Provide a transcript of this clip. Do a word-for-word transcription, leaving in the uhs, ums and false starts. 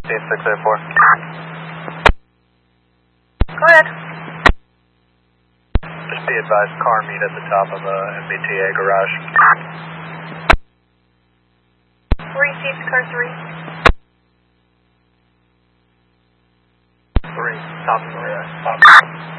six eight four. Go ahead. Just be advised, car meet at the top of the M B T A garage. Received car three. Three, top of the garage.